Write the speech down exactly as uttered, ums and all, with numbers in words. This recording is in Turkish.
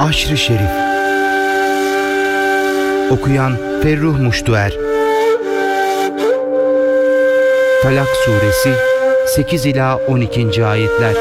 Aşr-ı Şerif. Okuyan Ferruh Muştuer. Felak Suresi sekiz ila on ikinci ayetler.